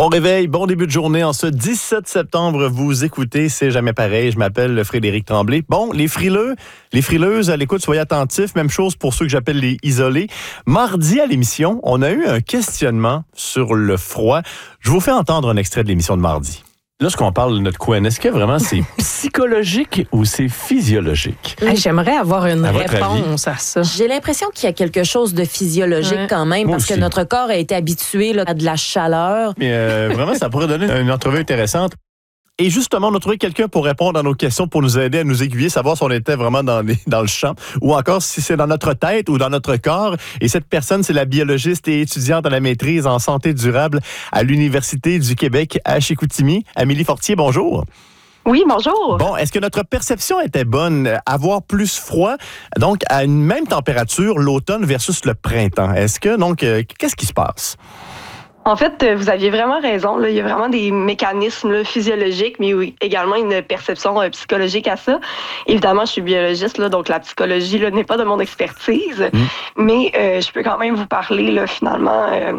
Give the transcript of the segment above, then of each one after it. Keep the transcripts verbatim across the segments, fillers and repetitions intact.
Bon réveil, bon début de journée en ce dix-sept septembre. Vous écoutez C'est jamais pareil. Je m'appelle Frédéric Tremblay. Bon, les frileux, les frileuses à l'écoute, soyez attentifs. Même chose pour ceux que j'appelle les isolés. Mardi à l'émission, on a eu un questionnement sur le froid. Je vous fais entendre un extrait de l'émission de mardi. Lorsqu'on parle de notre couenne, est-ce que vraiment c'est psychologique ou c'est physiologique? Hey, j'aimerais avoir une à réponse à ça. J'ai l'impression qu'il y a quelque chose de physiologique ouais. quand même, Moi parce aussi. que notre corps a été habitué là, à de la chaleur. Mais euh, vraiment, ça pourrait donner une entrevue intéressante. Et justement, on a trouvé quelqu'un pour répondre à nos questions, pour nous aider à nous aiguiller, savoir si on était vraiment dans, les, dans le champ ou encore si c'est dans notre tête ou dans notre corps. Et cette personne, c'est la biologiste et étudiante à la maîtrise en santé durable à l'Université du Québec à Chicoutimi. Amélie Fortier, bonjour. Oui, bonjour. Bon, est-ce que notre perception était bonne? Avoir plus froid, donc à une même température, l'automne versus le printemps. Est-ce que, donc, euh, qu'est-ce qui se passe? En fait, vous aviez vraiment raison. Là. Il y a vraiment des mécanismes là, physiologiques, mais oui, également une perception euh, psychologique à ça. Évidemment, je suis biologiste, là, donc la psychologie là, n'est pas de mon expertise, mmh. mais euh, je peux quand même vous parler là, finalement... Euh,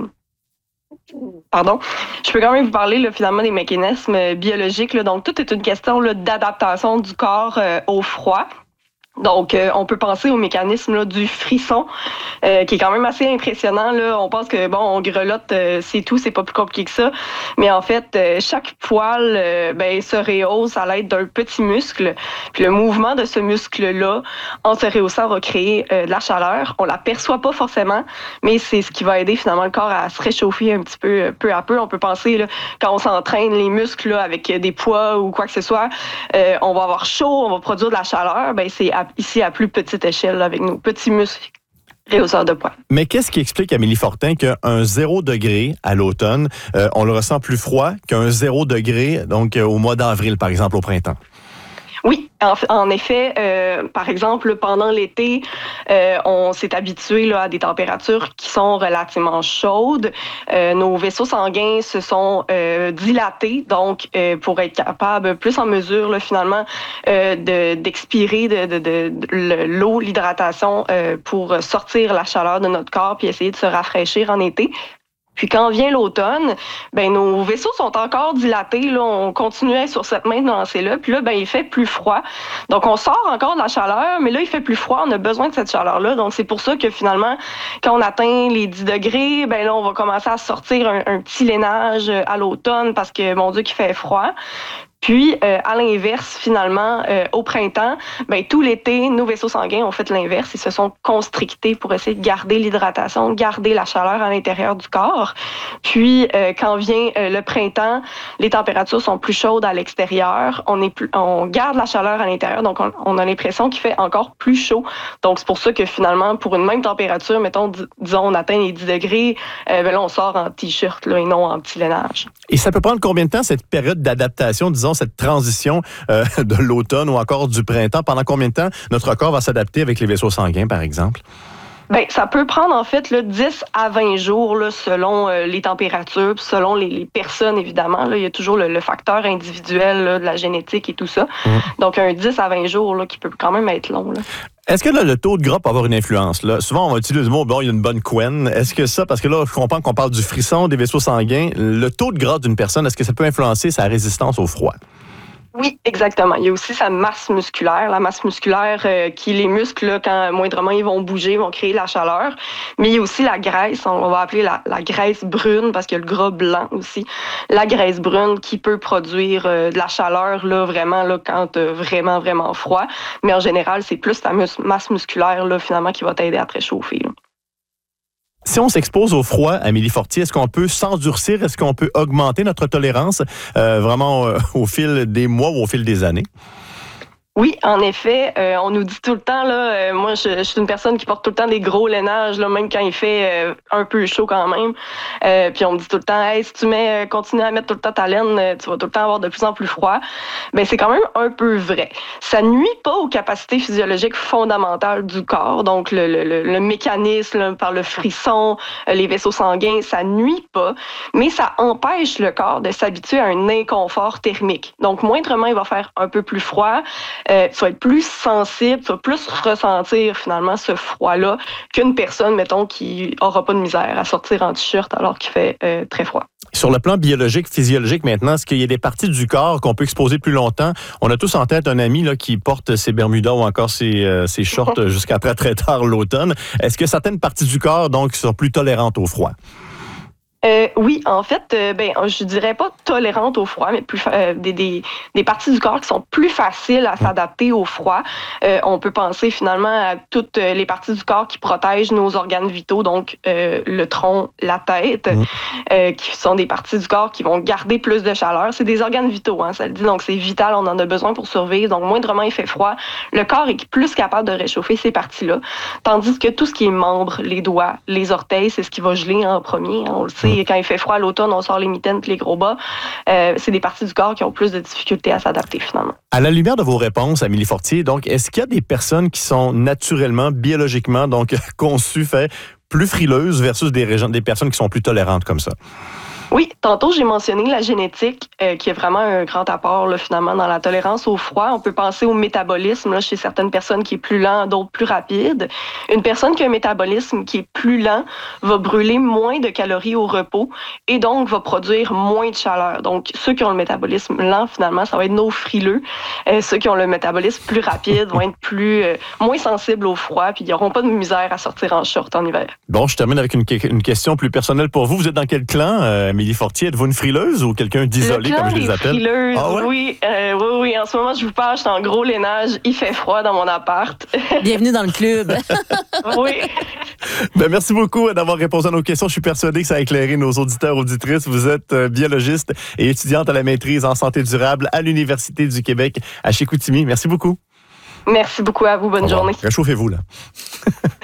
Pardon. Je peux quand même vous parler là, finalement des mécanismes biologiques. Là. Donc, tout est une question là, d'adaptation du corps euh, au froid. Donc, euh, on peut penser au mécanisme là, du frisson, euh, qui est quand même assez impressionnant. Là. On pense que, bon, on grelotte, euh, c'est tout, c'est pas plus compliqué que ça. Mais en fait, euh, chaque poil euh, ben, se rehausse à l'aide d'un petit muscle. Puis le mouvement de ce muscle-là, en se rehaussant, va créer euh, de la chaleur. On la perçoit pas forcément, mais c'est ce qui va aider finalement le corps à se réchauffer un petit peu, peu à peu. On peut penser, là, quand on s'entraîne les muscles là, avec des poids ou quoi que ce soit, euh, on va avoir chaud, on va produire de la chaleur. Ben, c'est à ici à plus petite échelle, avec nos petits muscles rehausseurs de poids. Mais qu'est-ce qui explique, Amélie Fortin, qu'un zéro degré à l'automne, euh, on le ressent plus froid qu'un zéro degré, donc euh, au mois d'avril, par exemple, au printemps? Oui, en, en effet, euh, par exemple, pendant l'été, euh, on s'est habitué là, à des températures qui sont relativement chaudes. Euh, nos vaisseaux sanguins se sont euh, dilatés, donc euh, pour être capables, plus en mesure là, finalement, euh, de, d'expirer de, de, de, de l'eau, l'hydratation, euh, pour sortir la chaleur de notre corps puis essayer de se rafraîchir en été. Puis quand vient l'automne, ben nos vaisseaux sont encore dilatés. Là, on continuait sur cette même lancée-là. Puis là, ben il fait plus froid. Donc on sort encore de la chaleur, mais là il fait plus froid. On a besoin de cette chaleur-là. Donc c'est pour ça que finalement, quand on atteint les dix degrés, ben là on va commencer à sortir un, un petit lainage à l'automne parce que mon Dieu qu'il fait froid. Puis, euh, à l'inverse, finalement, euh, au printemps, ben tout l'été, nos vaisseaux sanguins ont fait l'inverse. Ils se sont constrictés pour essayer de garder l'hydratation, garder la chaleur à l'intérieur du corps. Puis, euh, quand vient euh, le printemps, les températures sont plus chaudes à l'extérieur. On est plus, on garde la chaleur à l'intérieur, donc on, on a l'impression qu'il fait encore plus chaud. Donc, c'est pour ça que finalement, pour une même température, mettons, dis, disons, on atteint les dix degrés, euh, ben là, on sort en t-shirt là, et non en petit lainage. Et ça peut prendre combien de temps, cette période d'adaptation, disons, cette transition euh, de l'automne ou encore du printemps? Pendant combien de temps notre corps va s'adapter avec les vaisseaux sanguins, par exemple? Bien, ça peut prendre en fait là, dix à vingt jours là, selon euh, les températures, selon les, les personnes évidemment. Là, il y a toujours le, le facteur individuel là, de la génétique et tout ça. Mmh. Donc un dix à vingt jours là, qui peut quand même être long. Là. Est-ce que là, le taux de gras peut avoir une influence? Là? Souvent, on va utiliser le mot, bon, il y a une bonne couenne. Est-ce que ça, parce que là, je comprends qu'on parle du frisson, des vaisseaux sanguins, le taux de gras d'une personne, est-ce que ça peut influencer sa résistance au froid? Oui, exactement. Il y a aussi sa masse musculaire. La masse musculaire, euh, qui les muscles, là, quand moindrement ils vont bouger, vont créer la chaleur. Mais il y a aussi la graisse, on va appeler la, la graisse brune, parce qu'il y a le gras blanc aussi. La graisse brune qui peut produire euh, de la chaleur, là, vraiment, là, quand euh, vraiment, vraiment froid. Mais en général, c'est plus ta mus- masse musculaire, là, finalement, qui va t'aider à te réchauffer. Là. Si on s'expose au froid, Amélie Fortier, est-ce qu'on peut s'endurcir? Est-ce qu'on peut augmenter notre tolérance euh, vraiment euh, au fil des mois ou au fil des années? Oui, en effet, euh, on nous dit tout le temps, là, euh, moi je, je suis une personne qui porte tout le temps des gros lainages, là, même quand il fait euh, un peu chaud quand même. Euh, puis on me dit tout le temps, hey, si tu mets, euh, continues à mettre tout le temps ta laine, euh, tu vas tout le temps avoir de plus en plus froid. Ben c'est quand même un peu vrai. Ça nuit pas aux capacités physiologiques fondamentales du corps, donc le, le, le, le mécanisme là, par le frisson, euh, les vaisseaux sanguins, ça nuit pas, mais ça empêche le corps de s'habituer à un inconfort thermique. Donc moindrement il va faire un peu plus froid. euh, tu vas être plus sensible, tu vas plus ressentir finalement ce froid-là qu'une personne, mettons, qui aura pas de misère à sortir en t-shirt alors qu'il fait euh, très froid. Sur le plan biologique, physiologique maintenant, est-ce qu'il y a des parties du corps qu'on peut exposer plus longtemps? On a tous en tête un ami là, qui porte ses Bermudas ou encore ses, euh, ses shorts jusqu'à très très tard l'automne. Est-ce que certaines parties du corps donc sont plus tolérantes au froid? Euh, oui, en fait, euh, ben, je dirais pas tolérante au froid, mais plus euh, des, des, des parties du corps qui sont plus faciles à s'adapter au froid. Euh, on peut penser finalement à toutes les parties du corps qui protègent nos organes vitaux, donc euh, le tronc, la tête, mmh. euh, qui sont des parties du corps qui vont garder plus de chaleur. C'est des organes vitaux, hein, ça le dit, donc c'est vital, on en a besoin pour survivre. Donc moindrement il fait froid, le corps est plus capable de réchauffer ces parties-là, tandis que tout ce qui est membres, les doigts, les orteils, c'est ce qui va geler en premier, hein, on le sait. Quand il fait froid à l'automne, on sort les mitaines et les gros bas. Euh, c'est des parties du corps qui ont plus de difficultés à s'adapter finalement. À la lumière de vos réponses, Amélie Fortier, donc, est-ce qu'il y a des personnes qui sont naturellement, biologiquement, donc conçues, fait, plus frileuses versus des, régions, des personnes qui sont plus tolérantes comme ça? Oui, tantôt j'ai mentionné la génétique euh, qui est vraiment un grand apport là, finalement dans la tolérance au froid. On peut penser au métabolisme là, chez certaines personnes qui est plus lent, d'autres plus rapide. Une personne qui a un métabolisme qui est plus lent va brûler moins de calories au repos et donc va produire moins de chaleur. Donc ceux qui ont le métabolisme lent finalement, ça va être nos frileux. Euh, ceux qui ont le métabolisme plus rapide vont être plus euh, moins sensibles au froid puis ils n'auront pas de misère à sortir en short en hiver. Bon, je termine avec une, une question plus personnelle pour vous. Vous êtes dans quel clan, euh, Amélie Fortier? Êtes-vous une frileuse ou quelqu'un d'isolé, comme je les appelle? Frileuse, ah ouais? oui, euh, oui, oui. En ce moment, je vous parle, je suis en gros lainage. Il fait froid dans mon appart. Bienvenue dans le club. Oui. Ben, merci beaucoup d'avoir répondu à nos questions. Je suis persuadé que ça a éclairé nos auditeurs, auditrices. Vous êtes euh, biologiste et étudiante à la maîtrise en santé durable à l'Université du Québec à Chicoutimi. Merci beaucoup. Merci beaucoup à vous. Bonne journée. Réchauffez-vous, là.